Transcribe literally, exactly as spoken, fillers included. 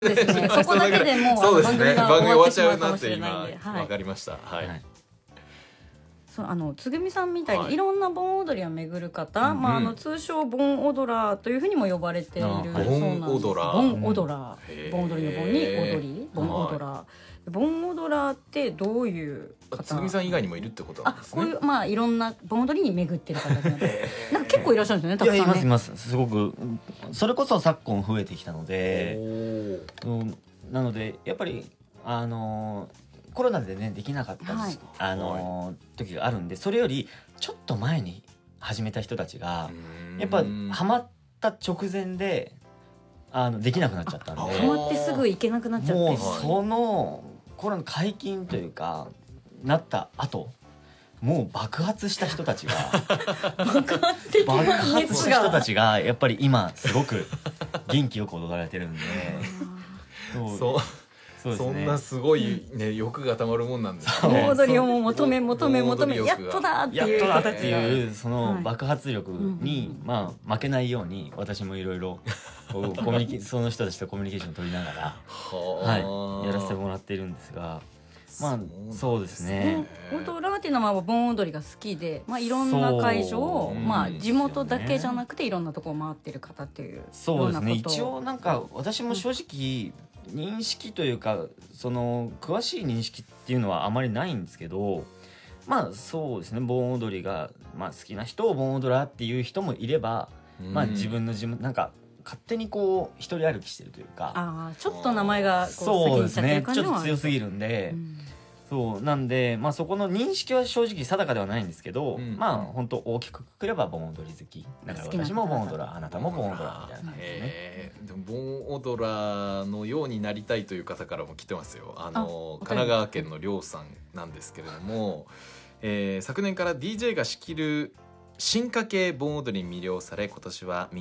ですね。そこだけでもうそうですね。番組終わっちゃうなかもしって今れないんで、はい、 わかりました。はい。はい、 そうあのつぐみさんみたいはいにいろんな盆踊りを巡る方、 うん、 まああの通称盆踊らーというふうにも呼ばれているそうなんです。 盆踊らー、 盆踊らー、盆踊りの盆に踊り、盆踊らー。はい、盆踊らーってどういう方？ つぐみさん以外にもいるってことなんですね。 あ、こういうまあいろんな盆踊りに巡ってる方ですね。なんか結構いらっしゃるんですよね。たくさんね。 いやいますいます。すごくそれこそ昨今増えてきたので、うん、なのでやっぱりあのコロナでねできなかった、はい、あの時があるんで、それよりちょっと前に始めた人たちがやっぱハマった直前であのできなくなっちゃったんで、 ハマってすぐ行けなくなっちゃって、 もうそのコロナ解禁というかなった後、もう爆発した人たちが爆発的な爆発した人たちがやっぱり今すごく元気よく踊られてるんでそうそうですね、そんなすごいね欲がたまるもんなんですね。 盆踊りを求め求め求めやっとだっていうやっとだっていうその爆発力に、まあ負けないように私もいろいろコミュニケその人たちとコミュニケーションを取りながらはいやらせてもらっているんですが。まあそうですね。 本当ラーティナは盆踊りが好きで、まあいろんな会場をまあ地元だけじゃなくていろんなところを回ってる方っていう。 そうですね。一応なんか私も正直認識というかその詳しい認識っていうのはあまりないんですけど、まあそうですね。盆踊りがまあ好きな人を盆踊らっていう人もいれば、まあ自分の自分なんか。勝手にこう一人歩きしてるというか、 あちょっと名前がそうですね、ちょっと強すぎるんで、うん、そうなんで、まあ、そこの認識は正直定かではないんですけど、うん、まあ本当大きくくくれば盆踊り好きだから私も盆踊らあなたも盆踊らみたいな感じですね。 でも盆踊らのようになりたいという方からも来てますよ。あの神奈川県のりょうさんなんですけれども、えー、昨年から ディージェー が仕切る進化系盆踊りに魅了され、今年は